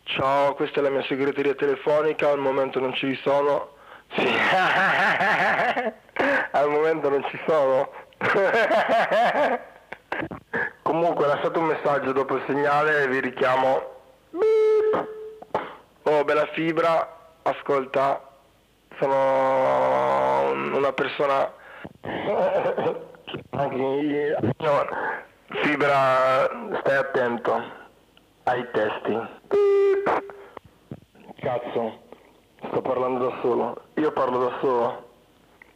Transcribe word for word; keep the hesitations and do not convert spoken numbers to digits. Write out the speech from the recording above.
Ciao, questa è la mia segreteria telefonica, al momento non ci sono. Sì, al momento non ci sono. Comunque lasciate un messaggio dopo il segnale e vi richiamo. Beep. Oh, bella fibra, ascolta, sono una persona... Anche io... no, fibra, stai attento ai testi. Beep. Cazzo, sto parlando da solo, io parlo da solo.